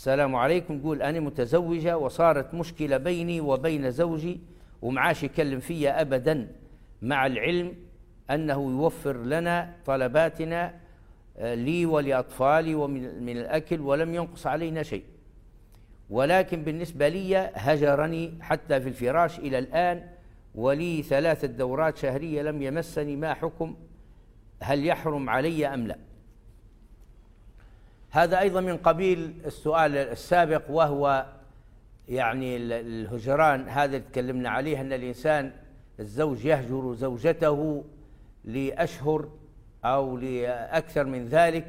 السلام عليكم. تقول أنا متزوجة وصارت مشكلة بيني وبين زوجي ومعاش يكلم فيا أبدا، مع العلم أنه يوفر لنا طلباتنا لي ولأطفالي ومن الأكل ولم ينقص علينا شيء، ولكن بالنسبة لي هجرني حتى في الفراش إلى الآن، ولي 3 دورات شهرية لم يمسني، ما حكم؟ هل يحرم علي أم لا؟ هذا أيضا من قبيل السؤال السابق، وهو يعني الهجران هذا تكلمنا عليه، أن الإنسان الزوج يهجر زوجته لأشهر أو لأكثر من ذلك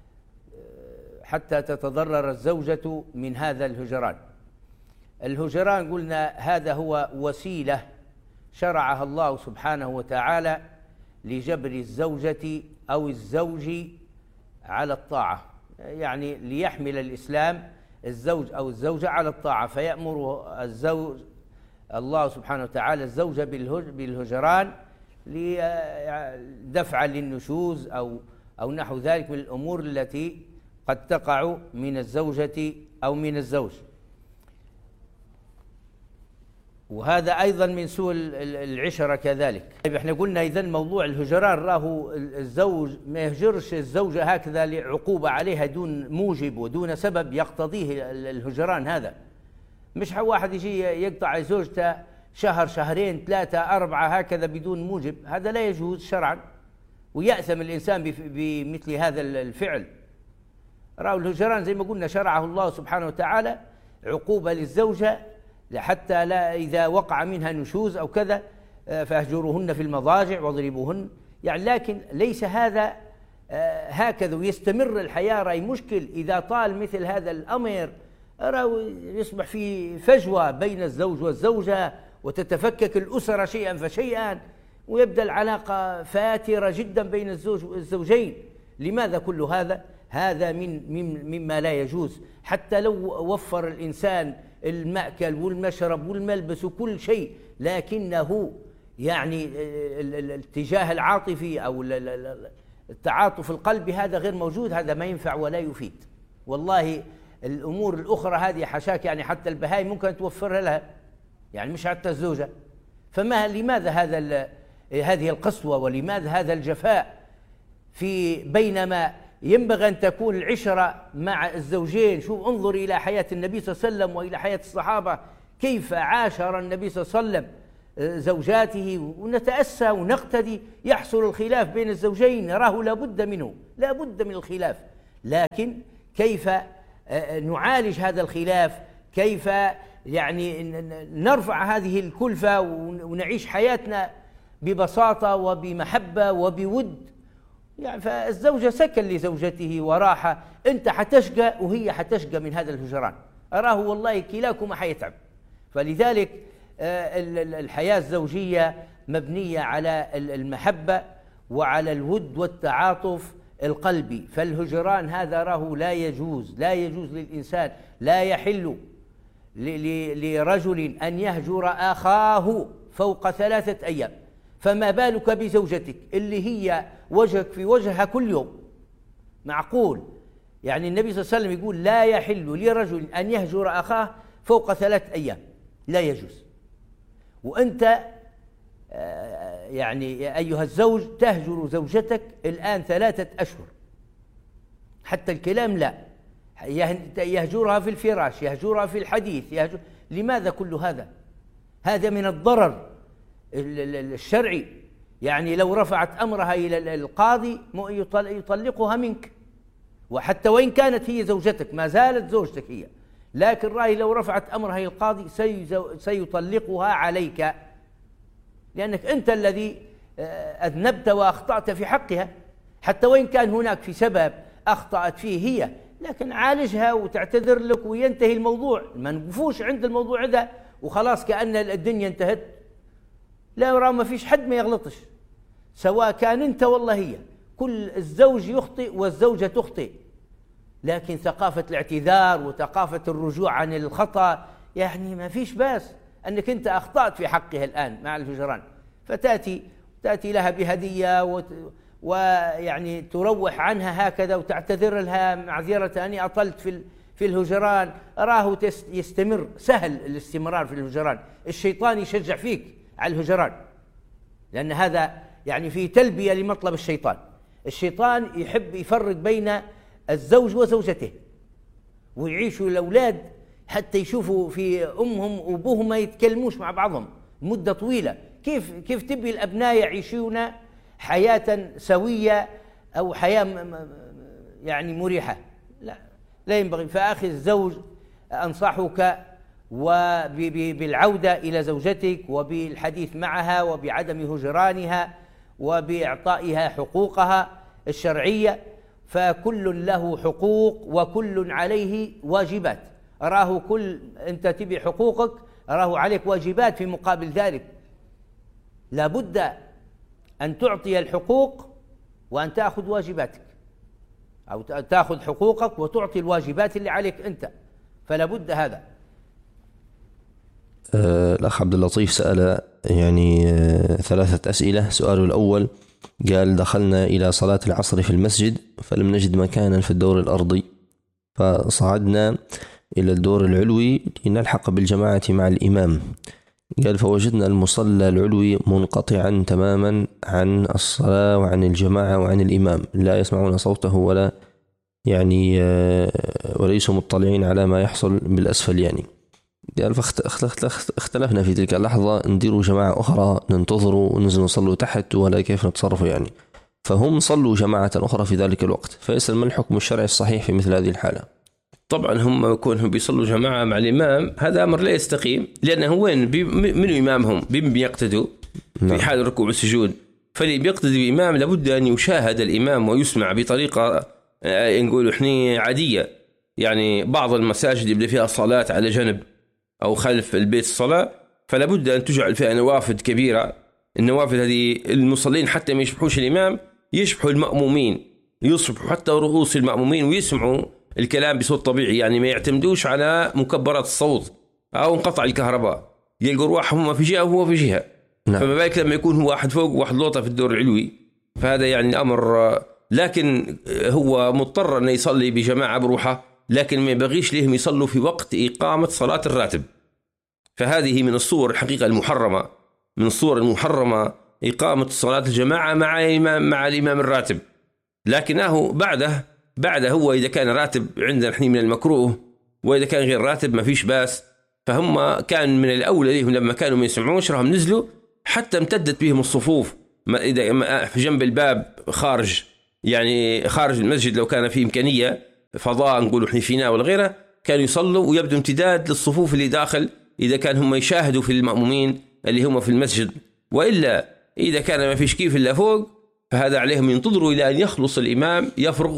حتى تتضرر الزوجة من هذا الهجران. الهجران قلنا هذا هو وسيلة شرعها الله سبحانه وتعالى لجبر الزوجة أو الزوج على الطاعة، يعني ليحمل الإسلام الزوج أو الزوجة على الطاعة، فيأمر الزوج الله سبحانه وتعالى الزوجة بالهجران لدفعا للنشوز أو نحو ذلك من الأمور التي قد تقع من الزوجة أو من الزوج. وهذا أيضا من سوء العشرة كذلك. طيب احنا قلنا إذن موضوع الهجران راهو الزوج ما يهجرش الزوجة هكذا لعقوبة عليها دون موجب ودون سبب يقتضيه الهجران. هذا مش واحد يجي يقطع زوجته شهر شهرين 3 4 هكذا بدون موجب، هذا لا يجوز شرعا، ويأثم الإنسان بمثل هذا الفعل. راهو الهجران زي ما قلنا شرعه الله سبحانه وتعالى عقوبة للزوجة حتى لا إذا وقع منها نشوز أو كذا فاهجروهن في المضاجع واضربوهن، يعني لكن ليس هذا هكذا ويستمر الحياة. رأي مشكل إذا طال مثل هذا الأمر، يصبح في فجوة بين الزوج والزوجة وتتفكك الأسرة شيئا فشيئا، ويبدأ العلاقة فاترة جدا بين الزوج والزوجين. لماذا كل هذا؟ هذا مما لا يجوز. حتى لو وفر الإنسان المأكل والمشرب والملبس وكل شيء، لكنه يعني الاتجاه العاطفي أو التعاطف القلبي هذا غير موجود، هذا ما ينفع ولا يفيد. والله الأمور الأخرى هذه حشاك، يعني حتى البهائم ممكن توفرها لها، يعني مش حتى الزوجة. لماذا هذه القسوة ولماذا هذا الجفاء بينما ينبغي أن تكون العشرة مع الزوجين؟ شوف انظر إلى حياة النبي صلى الله عليه وسلم وإلى حياة الصحابة، كيف عاشر النبي صلى الله عليه وسلم زوجاته، ونتأسى ونقتدي. يحصل الخلاف بين الزوجين نراه لابد منه، لابد من الخلاف، لكن كيف نعالج هذا الخلاف؟ كيف يعني نرفع هذه الكلفة ونعيش حياتنا ببساطة وبمحبة وبود؟ يعني فالزوجة سكن لزوجته وراحة، أنت حتشقى وهي حتشقى من هذا الهجران، أراه والله كلاكما حيتعب. فلذلك الحياة الزوجية مبنية على المحبة وعلى الود والتعاطف القلبي، فالهجران هذا راه لا يجوز، لا يجوز للإنسان، لا يحل لرجل أن يهجر أخاه فوق 3 أيام، فما بالك بزوجتك اللي هي وجهك في وجهها كل يوم؟ معقول؟ يعني النبي صلى الله عليه وسلم يقول لا يحل لرجل أن يهجر أخاه فوق 3 أيام، لا يجوز. وأنت يعني يا أيها الزوج تهجر زوجتك الآن 3 أشهر، حتى الكلام لا، يهجرها في الفراش، يهجرها في الحديث، لماذا كل هذا؟ هذا من الضرر الشرعي. يعني لو رفعت أمرها إلى القاضي يطلقها منك، وحتى وإن كانت هي زوجتك ما زالت زوجتك هي، لكن رأي لو رفعت أمرها إلى القاضي سيطلقها عليك، لأنك أنت الذي أذنبت وأخطأت في حقها، حتى وإن كان هناك في سبب أخطأت فيه هي، لكن عالجها وتعتذر لك وينتهي الموضوع. ما نقفوش عند الموضوع ده وخلاص كأن الدنيا انتهت. لا، ما فيش حد ما يغلطش، سواء كان أنت والله هي، كل الزوج يخطئ والزوجة تخطئ، لكن ثقافة الاعتذار وثقافة الرجوع عن الخطأ، يعني ما فيش باس أنك أنت أخطأت في حقها الآن مع الهجران، فتأتي لها بهدية ويعني تروح عنها هكذا وتعتذر لها معذرة أني أطلت في الهجران راه يستمر، سهل الاستمرار في الهجران. الشيطان يشجع فيك على الهجران، لأن هذا يعني في تلبية لمطلب الشيطان. الشيطان يحب يفرق بين الزوج وزوجته، ويعيشوا الأولاد حتى يشوفوا في أمهم وأبوهم ما يتكلموش مع بعضهم مدة طويلة. كيف تبي الأبناء يعيشون حياة سوية أو حياة يعني مريحة؟ لا ينبغي. فأخي الزوج أنصحك بالعودة إلى زوجتك وبالحديث معها وبعدم هجرانها وبإعطائها حقوقها الشرعية، فكل له حقوق وكل عليه واجبات. أنت تبي حقوقك، عليك واجبات في مقابل ذلك. لابد أن تعطي الحقوق وأن تأخذ واجباتك، أو تأخذ حقوقك وتعطي الواجبات اللي عليك أنت، فلا بد هذا. الأخ عبد اللطيف سأل يعني 3 أسئلة. سؤاله الأول قال: دخلنا إلى صلاة العصر في المسجد فلم نجد مكانا في الدور الأرضي، فصعدنا إلى الدور العلوي لنلحق بالجماعة مع الإمام. قال: فوجدنا المصلى العلوي منقطعا تماما عن الصلاة وعن الجماعة وعن الإمام، لا يسمعون صوته ولا يعني وليسوا مطلعين على ما يحصل بالأسفل يعني. قال: فاختلفنا في تلك اللحظة، نديروا جماعة أخرى ننتظروا وننزل نصلوا تحت ولا كيف نتصرفوا يعني. فهم صلوا جماعة أخرى في ذلك الوقت، فيسأل: ما الحكم الشرعي الصحيح في مثل هذه الحالة؟ طبعا هم كونهم بيصلوا جماعة مع الإمام هذا أمر لا يستقيم، لأنه وين من إمامهم بيقتدوا في حال الركوع والسجود. فاللي بيقتدي بإمام لابد أن يشاهد الإمام ويسمع بطريقة نقول إحنا عادية. يعني بعض المساجد يبدأ فيها صلاة على جنب أو خلف البيت الصلاة، فلا بد أن تجعل فيها نوافذ كبيرة. النوافذ هذه المصلين حتى ما يشبحوش الإمام، يشبحوا المأمومين، يصبحوا حتى رؤوس المأمومين ويسمعوا الكلام بصوت طبيعي، يعني ما يعتمدوش على مكبرات الصوت أو انقطع الكهرباء، يلقوا رواحهم في جهة وهو في جهة. نعم. فما بالك لما يكون هو واحد فوق وواحد لوطة في الدور العلوي، فهذا يعني أمر. لكن هو مضطر أن يصلي بجماعة بروحه، لكن ما يبغيش لهم يصلوا في وقت إقامة صلاة الراتب. فهذه من الصور الحقيقة المحرمة، من الصور المحرمة إقامة صلاة الجماعة مع الإمام الراتب. لكنه بعده هو إذا كان راتب عندنا نحن من المكروه، وإذا كان غير راتب ما فيش باس. فهم كان من الأولى لهم لما كانوا ما يسمعوش راهم نزلوا حتى امتدت بهم الصفوف. إذا في جنب الباب خارج، يعني خارج المسجد لو كان فيه إمكانية فضاء نقولوا احنا فينا ولا غيره، كانوا يصلوا ويبدو امتداد للصفوف اللي داخل، إذا كان هم يشاهدوا في المأمومين اللي هم في المسجد. وإلا إذا كان ما فيش كيف إلا فوق، فهذا عليهم ينتظروا إلى أن يخلص الإمام يفرغ